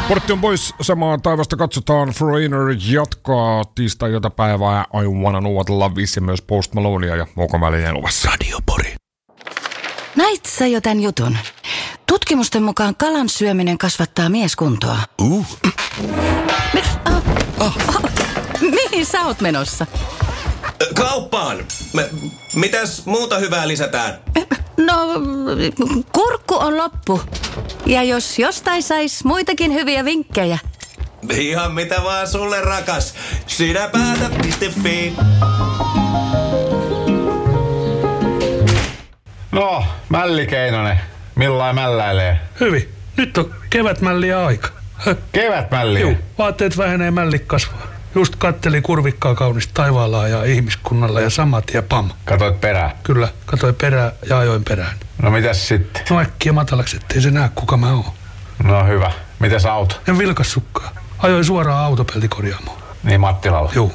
Portti on pois, samaa taivasta katsotaan. Foreigner jatkaa tiistai-iltapäivää. I Wanna Know What Love Is ja myös Post Malonea ja Mokon välinen luvassa. Radio Pori. Näit sä jo tän jutun? Tutkimusten mukaan kalan syöminen kasvattaa mieskuntoa. Mihin sä oot menossa? Kauppaan! Mitäs muuta hyvää lisätään? No, kurkku on loppu. Ja jos jostain sais muitakin hyviä vinkkejä. Ihan mitä vaan sulle, rakas. Sinä päätät.fi. No, Mälli Keinonen. Millain mälläilee? Hyvin. Nyt on kevätmälliä aika. Kevätmälliä? Juu, vaatteet vähenee, mälli kasvaa. Just kattelin kurvikkaa kaunista taivaalla ja ihmiskunnalla ja samat ja pam. Katoit perään? Kyllä, katoin perään ja ajoin perään. No mitäs sitten? No äkkiä matalaksi, ettei se näe kuka mä oon. No hyvä. Mitäs auto? En vilkassukkaa. Ajoin suoraan autopeltikorjaamoon. Niin Mattilalla? Juu.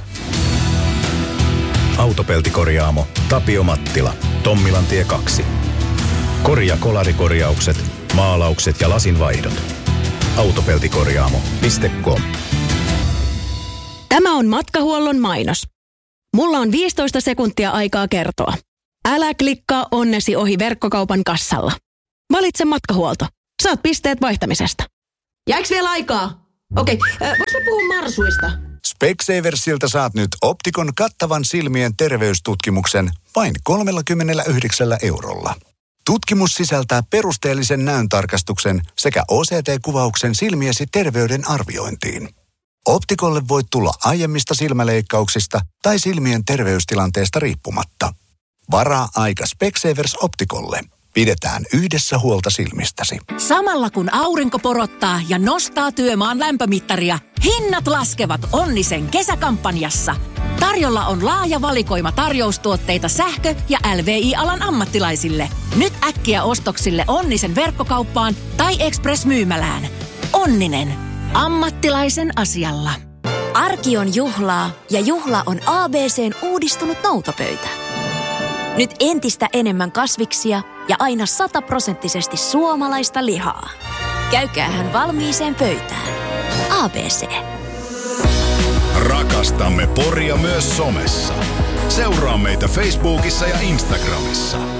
Autopeltikorjaamo Tapio Mattila. Tommilantie 2. Kolarikorjaukset, maalaukset ja lasinvaihdot. Autopeltikorjaamo.com. Tämä on Matkahuollon mainos. Mulla on 15 sekuntia aikaa kertoa. Älä klikkaa onnesi ohi verkkokaupan kassalla. Valitse Matkahuolto. Saat pisteet vaihtamisesta. Jääks vielä aikaa? Okei, voiko mä puhua marsuista? Specsaversilta saat nyt Optikon kattavan silmien terveystutkimuksen vain 39 €. Tutkimus sisältää perusteellisen näöntarkastuksen sekä OCT-kuvauksen silmiesi terveyden arviointiin. Optikolle voit tulla aiemmista silmäleikkauksista tai silmien terveystilanteesta riippumatta. Varaa aika Specsavers Optikolle. Pidetään yhdessä huolta silmistäsi. Samalla kun aurinko porottaa ja nostaa työmaan lämpömittaria, hinnat laskevat Onnisen kesäkampanjassa. Tarjolla on laaja valikoima tarjoustuotteita sähkö- ja LVI-alan ammattilaisille. Nyt äkkiä ostoksille Onnisen verkkokauppaan tai Express-myymälään. Onninen. Ammattilaisen asialla. Arki on juhlaa ja juhla on ABC:n uudistunut noutopöytä. Nyt entistä enemmän kasviksia ja aina 100% suomalaista lihaa. Käykäähän valmiiseen pöytään. ABC. Rakastamme Poria myös somessa. Seuraa meitä Facebookissa ja Instagramissa.